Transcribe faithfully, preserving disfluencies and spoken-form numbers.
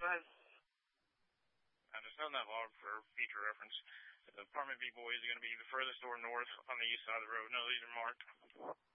ahead. And it's on that log for future reference. The apartment B boys are going to be the furthest door north on the east side of the road. No, these are marked.